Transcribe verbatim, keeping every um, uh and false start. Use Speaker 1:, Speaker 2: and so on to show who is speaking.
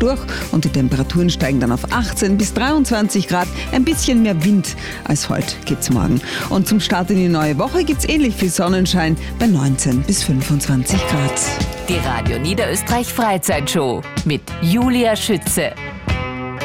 Speaker 1: durch und die Temperaturen steigen dann auf achtzehn bis dreiundzwanzig Grad. Ein bisschen mehr Wind als heute gibt's morgen. Und zum Start in die neue Woche gibt's ähnlich viel Sonnenschein bei neunzehn bis fünfundzwanzig Grad.
Speaker 2: Die Radio Niederösterreich Freizeitshow mit Julia Schütze.